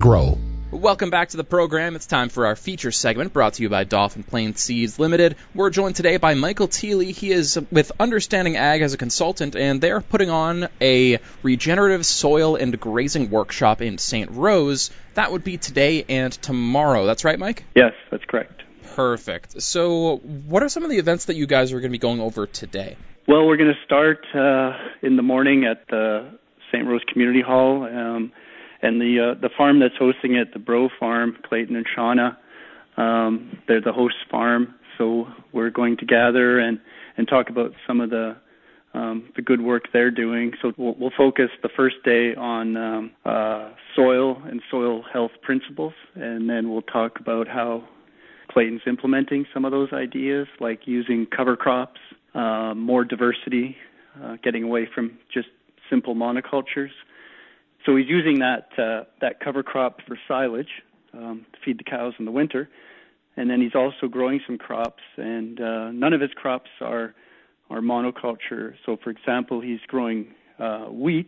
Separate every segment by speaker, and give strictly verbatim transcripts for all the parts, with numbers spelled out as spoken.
Speaker 1: grow.
Speaker 2: Welcome back to the program. It's time for our feature segment brought to you by Dauphin Plain Seeds Limited. We're joined today by Michael Thiele. He is with Understanding Ag as a consultant, and they're putting on a regenerative soil and grazing workshop in Saint Rose. That would be today and tomorrow. That's right, Mike?
Speaker 3: Yes, that's correct.
Speaker 2: Perfect. So what are some of the events that you guys are going to be going over today?
Speaker 3: Well, we're going to start uh, in the morning at the Saint Rose Community Hall. Um, And the uh, the farm that's hosting it, the Bro Farm, Clayton and Shauna, um, they're the host farm. So we're going to gather and, and talk about some of the um, the good work they're doing. So we'll, we'll focus the first day on um, uh, soil and soil health principles, and then we'll talk about how Clayton's implementing some of those ideas, like using cover crops, uh, more diversity, uh, getting away from just simple monocultures. So he's using that uh, that cover crop for silage um, to feed the cows in the winter, and then he's also growing some crops. And uh, none of his crops are are monoculture. So, for example, he's growing uh, wheat,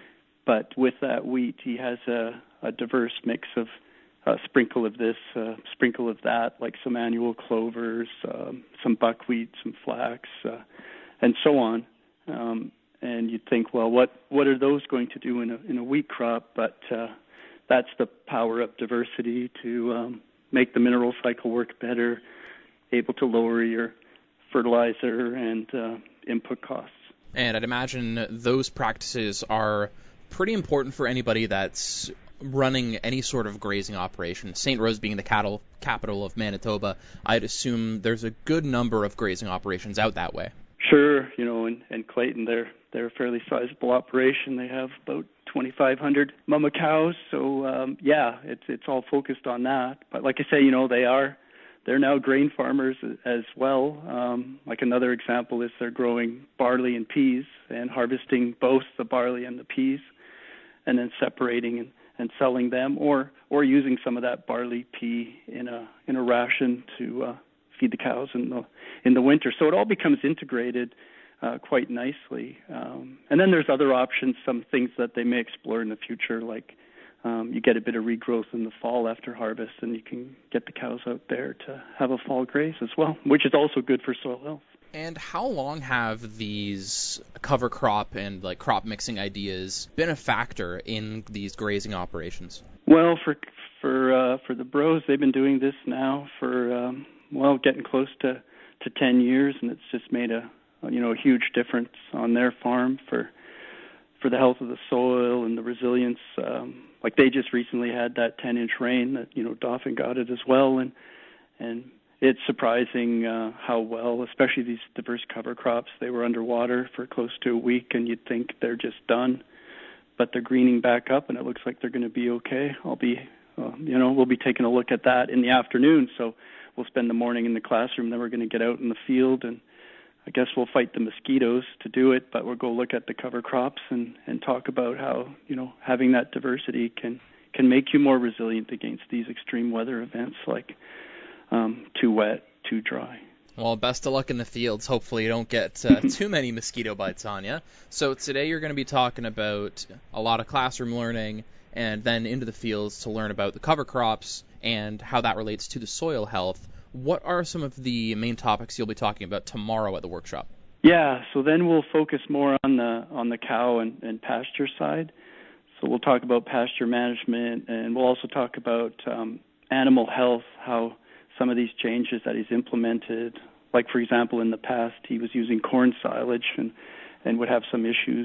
Speaker 3: but with that wheat, he has a, a diverse mix of a sprinkle of this, a sprinkle of that, like some annual clovers, um, some buckwheat, some flax, uh, and so on. Um, And you'd think, well, what, what are those going to do in a in a wheat crop? But uh, that's the power of diversity to um, make the mineral cycle work better, able to lower your fertilizer and uh, input costs.
Speaker 2: And I'd imagine those practices are pretty important for anybody that's running any sort of grazing operation. Saint Rose being the cattle capital of Manitoba, I'd assume there's a good number of grazing operations out that way.
Speaker 3: Sure, you know, and, and Clayton, they're they're a fairly sizable operation. They have about twenty-five hundred mama cows, so um, yeah, it's it's all focused on that. But like I say, you know, they are they're now grain farmers as well. Um, like another example is they're growing barley and peas and harvesting both the barley and the peas, and then separating and, and selling them, or or using some of that barley pea in a in a ration to uh, feed the cows in the in the winter. So it all becomes integrated uh, quite nicely. Um, and then there's other options, some things that they may explore in the future, like um, you get a bit of regrowth in the fall after harvest, and you can get the cows out there to have a fall graze as well, which is also good for soil health.
Speaker 2: And how long have these cover crop and like crop mixing ideas been a factor in these grazing operations?
Speaker 3: Well, for for uh, for the Bros, they've been doing this now for um, well, getting close to, to ten years, and it's just made a you know a huge difference on their farm for for the health of the soil and the resilience. Um, like they just recently had that ten-inch rain that you know Dauphin got it as well, and and it's surprising uh, how well, especially these diverse cover crops, they were underwater for close to a week, and you'd think they're just done, but they're greening back up, and it looks like they're going to be okay. I'll be, uh, you know, we'll be taking a look at that in the afternoon, so we'll spend the morning in the classroom, then we're going to get out in the field, and I guess we'll fight the mosquitoes to do it, but we'll go look at the cover crops and, and talk about how, you know, having that diversity can, can make you more resilient against these extreme weather events like Um, too wet, too dry.
Speaker 2: Well, best of luck in the fields. Hopefully you don't get uh, too many mosquito bites on you. So today you're going to be talking about a lot of classroom learning and then into the fields to learn about the cover crops and how that relates to the soil health. What are some of the main topics you'll be talking about tomorrow at the workshop?
Speaker 3: Yeah, so then we'll focus more on the on the cow and, and pasture side. So we'll talk about pasture management, and we'll also talk about um, animal health, how some of these changes that he's implemented, like, for example, in the past, he was using corn silage and, and would have some issues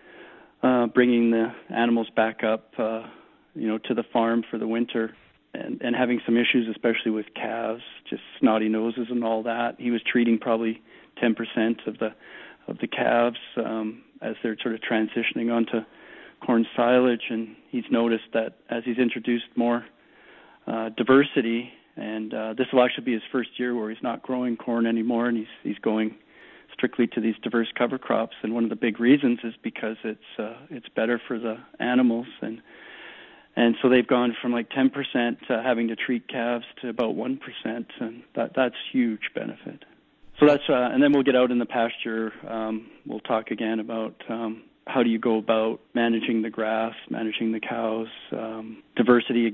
Speaker 3: uh, bringing the animals back up, uh, you know, to the farm for the winter and, and having some issues, especially with calves, just snotty noses and all that. He was treating probably ten percent of the of the calves um, as they're sort of transitioning onto corn silage, and he's noticed that as he's introduced more uh, diversity. And uh, this will actually be his first year where he's not growing corn anymore, and he's he's going strictly to these diverse cover crops. And one of the big reasons is because it's uh, it's better for the animals, and and so they've gone from like ten percent uh, having to treat calves to about one percent, and that that's huge benefit. So that's uh, and then we'll get out in the pasture. Um, we'll talk again about um, how do you go about managing the grass, managing the cows, um, diversity.